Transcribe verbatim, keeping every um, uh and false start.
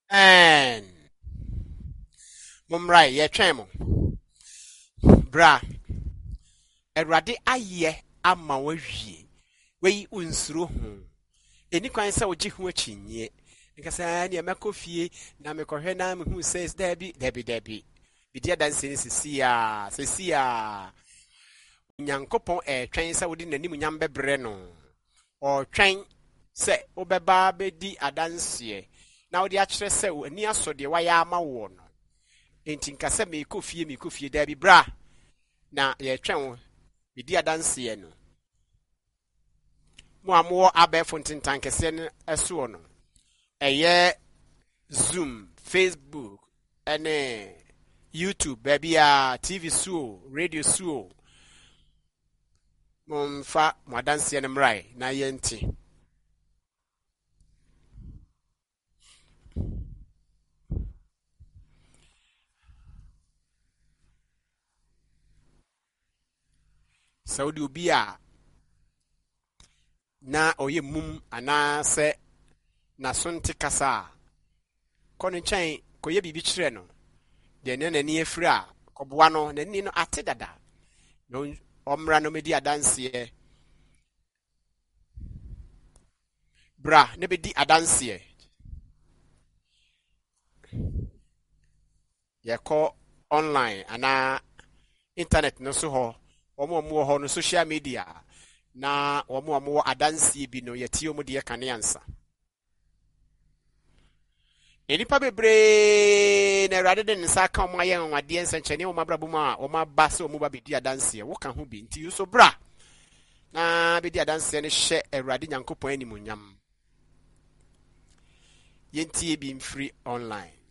And Mumrai, ye tremo. Bra. Erade aye ama wawie. Wei unsuro ho. Eni kwan se oji ho achinye. Nka sa na makofie na mekohwe na me hu says debi debi debi. Bidia danse ni sisi a sisi a Nyankopon e twen se wodi nanim nyam bebre no. O twen se obeba bedi adanse. Na wodi akere se ani aso de waya ama wo no. Enti nka se me kofie me kofie debi bra. Na ye twen bidi adanse no. Mo amo abefo ntintan kese no eso no. Eye Zoom, Facebook, ene YouTube, baby a T V suo, radio suo. Momfa mwadansi ene mrai na yenti. Saudi ubia na oye mum ana se na sonti kasa. Kono chen koye bibi kire no. De ne nani efiri a koboa no nani no ate dada. No omra no medi adanse bra ne bedi adanse ye ko online ana internet no so ho omo omo ho no social media na omo omo adanse bi no yeti omo de kane ansa enipa bebre na rade den nsa ka omo ayen wade nsanchene omo abrabo mu a omo aba se omo ba bedi adanse wo ka ho bi nti yuso bra na bedi adanse ne hye Awurade Nyankopon animunyam yenti bi mfiri online